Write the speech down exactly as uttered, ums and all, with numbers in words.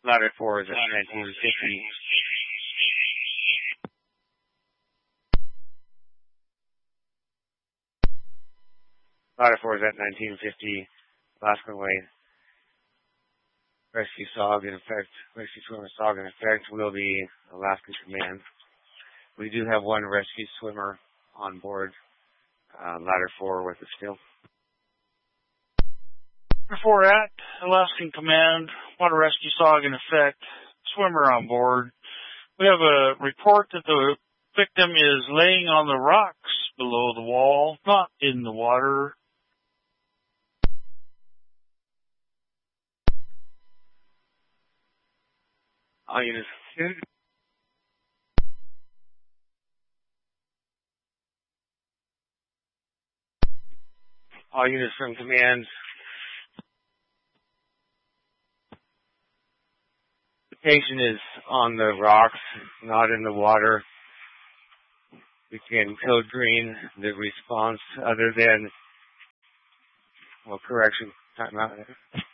Ladder four is at nineteen fifty. Ladder four is at nineteen fifty. Alaskan Way. Rescue S O G in effect. Rescue swimmer S O G in effect will be Alaskan Command. We do have one rescue swimmer on board. Uh, ladder four with us still. Ladder four at Alaskan Command. Water rescue S O G in effect. Swimmer on board. We have a report that the victim is laying on the rocks below the wall, not in the water. All units. All units from command. The patient is on the rocks, not in the water. We can code green the response other than, well, correction, time out.